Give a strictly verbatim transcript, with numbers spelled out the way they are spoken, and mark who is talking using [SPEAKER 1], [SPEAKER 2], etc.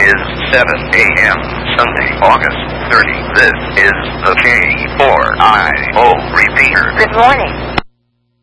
[SPEAKER 1] is seven a m Sunday, August thirtieth. This is the K four I O repeater.
[SPEAKER 2] Good morning.